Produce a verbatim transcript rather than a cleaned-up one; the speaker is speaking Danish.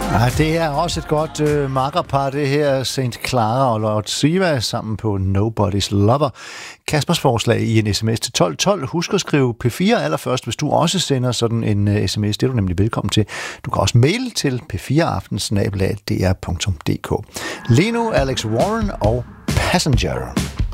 Ja, det er også et godt øh, makkerpar, det her Saint Clara og Lord Siva sammen på Nobody's Lover. Kaspers forslag i en sms til tolv tolv. Husk at skrive P fire allerførst, hvis du også sender sådan en uh, sms. Det er du nemlig velkommen til. Du kan også mail til p fire aften snabel-a d r punktum d k. Lige nu Alex Warren og Passenger.